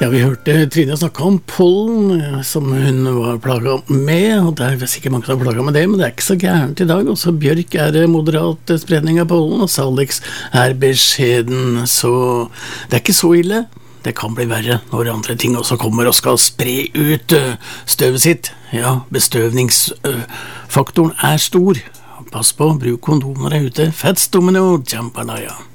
Ja, vi hørte Trine snakke om pollen, som hun var plaget med, og det sikkert mange som er plaget med det, men det ikke så gærent i dag. Også bjørk moderat spredning av pollen, og salix beskjeden, så det ikke så ille. Det kan bli verre når andre ting også kommer og skal spre ut støvet sitt. Ja, bestøvningsfaktoren stor. Pass på, bruk kondomer ute. Fats Domino, Jambalaya.